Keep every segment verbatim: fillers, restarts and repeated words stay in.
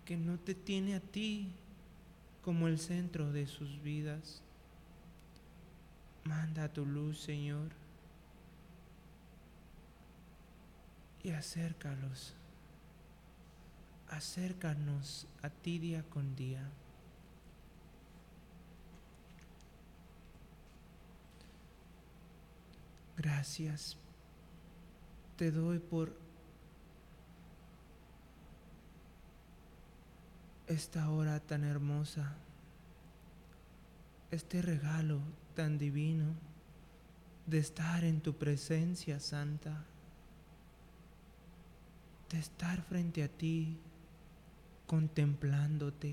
que no te tiene a ti como el centro de sus vidas. Manda tu luz, Señor, y acércalos, acércanos a ti día con día. Gracias te doy por esta hora tan hermosa, este regalo tan divino de estar en tu presencia santa, de estar frente a ti contemplándote.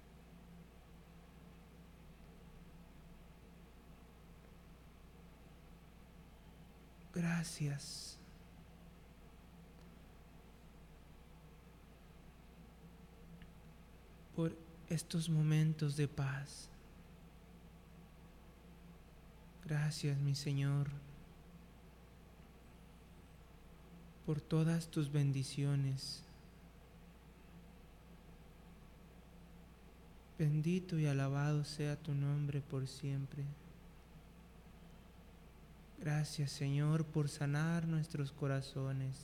Gracias. Por estos momentos de paz. Gracias, mi Señor, por todas tus bendiciones. Bendito y alabado sea tu nombre por siempre. Gracias, Señor, por sanar nuestros corazones.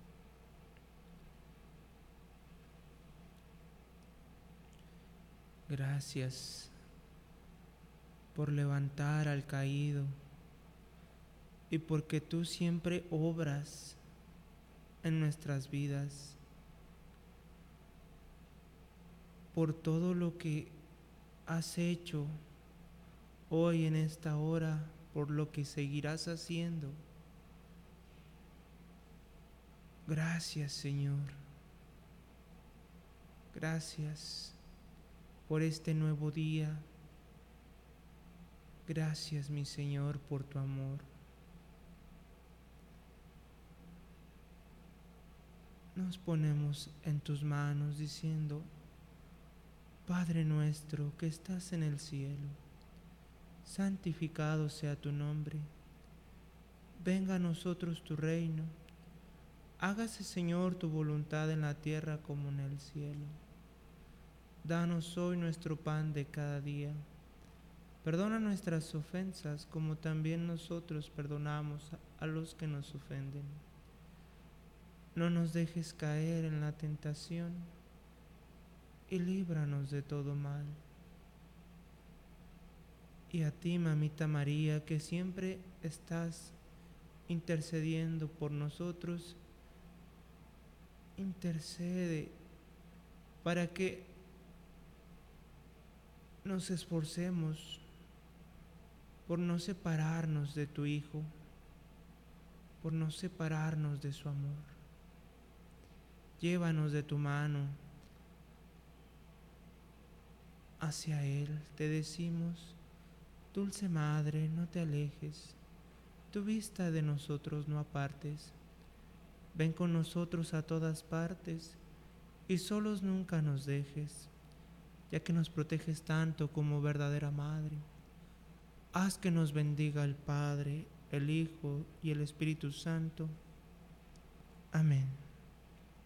Gracias por levantar al caído y porque tú siempre obras en nuestras vidas, por todo lo que has hecho hoy en esta hora, por lo que seguirás haciendo. Gracias, Señor. Gracias por este nuevo día. Gracias, mi Señor, por tu amor. Nos ponemos en tus manos diciendo: Padre nuestro que estás en el cielo, santificado sea tu nombre. Venga a nosotros tu reino. Hágase, Señor, tu voluntad en la tierra como en el cielo. Danos hoy nuestro pan de cada día. Perdona nuestras ofensas como también nosotros perdonamos a los que nos ofenden. No nos dejes caer en la tentación y líbranos de todo mal. Y a ti, mamita María, que siempre estás intercediendo por nosotros, intercede para que nos esforcemos por no separarnos de tu Hijo, por no separarnos de su amor. Llévanos de tu mano hacia Él. Te decimos: Dulce Madre, no te alejes, tu vista de nosotros no apartes. Ven con nosotros a todas partes y solos nunca nos dejes, ya que nos proteges tanto como verdadera Madre. Haz que nos bendiga el Padre, el Hijo y el Espíritu Santo. Amén.